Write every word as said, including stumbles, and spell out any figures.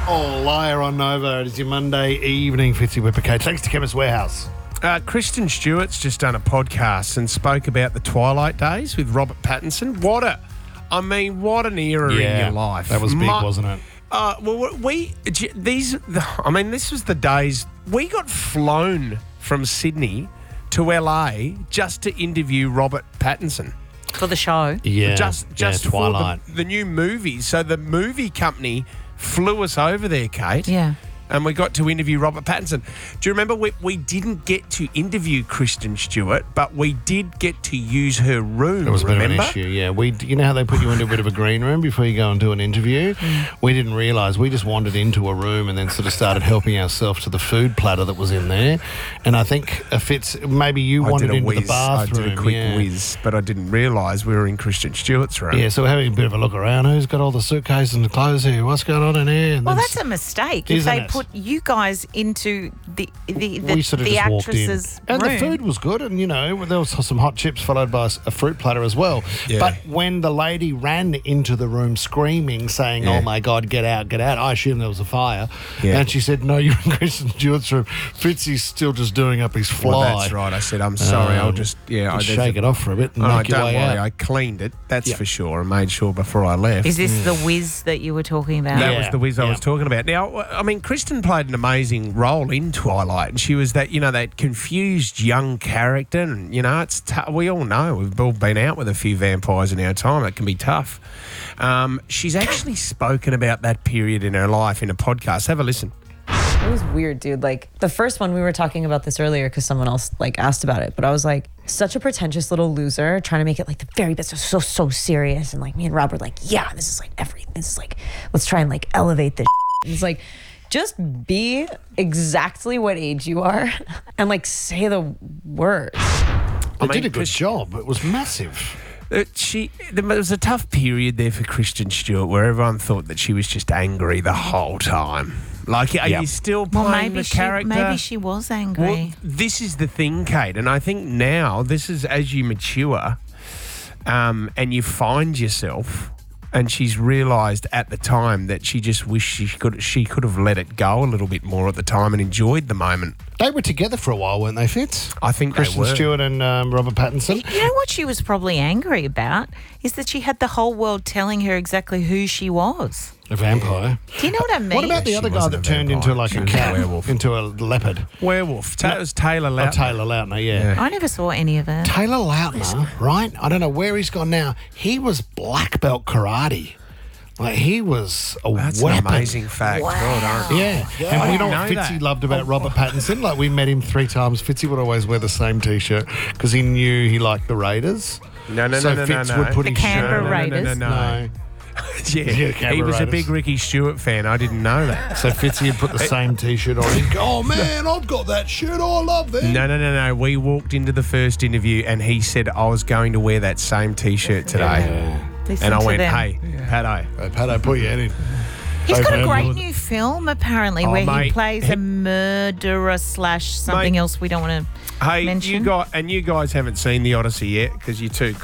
Oh, liar on Nova. It is your Monday evening, Fitzy Whippercade. Thanks to Chemist Warehouse. Uh, Kristen Stewart's just done a podcast and spoke about the Twilight days with Robert Pattinson. What a, I mean, what an era in your life. That was big, My- wasn't it? Uh, well, we these. I mean, this was the days we got flown from Sydney to L A just to interview Robert Pattinson. For the show. Yeah. just just yeah, for Twilight. the, the new movie. So the movie company flew us over there, Kate. Yeah. And we got to interview Robert Pattinson. Do you remember we, we didn't get to interview Kristen Stewart, but we did get to use her room, It was a bit remember? of an issue, yeah. We, you know how they put you into a bit of a green room before you go and do an interview? Mm. We didn't realise. We just wandered into a room and then sort of started helping ourselves to the food platter that was in there. And I think if it's maybe you I wandered did a into whiz. the bathroom. I did a quick yeah. whiz, but I didn't realise we were in Kristen Stewart's room. Yeah, so we're having a bit of a look around. Who's got all the suitcases and the clothes here? What's going on in here? And Well, then that's a mistake. If Isn't they it? put you guys into the the, the, we sort of the just walked in. actress's And room. the food was good, and, you know, there was some hot chips followed by a fruit platter as well. Yeah. But when the lady ran into the room screaming, saying, Yeah. oh, my God, get out, get out, I assumed there was a fire. Yeah. And she said, no, you're in Kristen Stewart's room. Fitzy's still just doing up his fly. Well, that's right. I said, I'm sorry. I'll Um, just, yeah. I, Just there's shake a- it off for a bit and Oh, make your don't way worry. out. I cleaned it. That's Yeah. for sure. I made sure before I left. Is this the whiz that you were talking about? That Yeah. was the whiz I Yeah. was talking about. Now, I mean, Kristen played an amazing role in Twilight, and she was that, you know, that confused young character. And, you know, it's t- we all know, we've all been out with a few vampires in our time. It can be tough. Um, she's actually spoken about that period in her life in a podcast. Have a listen. It was weird, dude. Like the first one, we were talking about this earlier because someone else like asked about it. But I was like, such a pretentious little loser, trying to make it like the very best. It was so so serious, and like me and Rob were like, yeah, this is like everything. This is like, let's try and like elevate this. And it's like, just be exactly what age you are, and like say the words. They I did mean, a good 'cause- job. It was massive. Uh, she, there was a tough period there for Kristen Stewart where everyone thought that she was just angry the whole time. Like, are Yep. you still Well, playing maybe the she, character? maybe she was angry. Well, this is the thing, Kate, and I think now this is as you mature, um, and you find yourself. And she's realised at the time that she just wished she could she could have let it go a little bit more at the time and enjoyed the moment. They were together for a while, weren't they, Fitz? I think Kristen they were. Stewart and um, Robert Pattinson. You know what she was probably angry about is that she had the whole world telling her exactly who she was. A vampire. Do you know what I mean? What about the She other guy wasn't that a turned vampire. into like She a was a cat, werewolf. into a leopard? Werewolf. Ta- it was Taylor Oh, Lautner. Taylor Lautner, yeah. I never saw any of it. Taylor Lautner, right? I don't know where he's gone now. He was black belt karate. Like, he was a That's weapon. an amazing fact. Well done. Yeah. I And we didn't know what know Fitzy that. loved about Robert Pattinson. Like, we met him three times. Fitzy would always wear the same T-shirt because he knew he liked the Raiders. No, no, so no, no, no, Fitz no. would put The his Canberra shirt Raiders. No, no, no, no. No. Yeah, Yeah, he Canberra was a Raiders. big Ricky Stewart fan. I didn't know that. So Fitzy would put the same T-shirt on. He'd go, oh, man, I've got that shirt. Oh, I love that. No, no, no, no. We walked into the first interview and he said I was going to wear that same T-shirt today. Listen And I to went, them. hey, Paddo. Hey, Paddo, put your head in. He's Hey, got a man, great what- new film, apparently, Oh, where mate. he plays He- a murderer slash something Mate. else we don't want to Hey, mention. you got and you guys haven't seen the Odyssey yet because you're too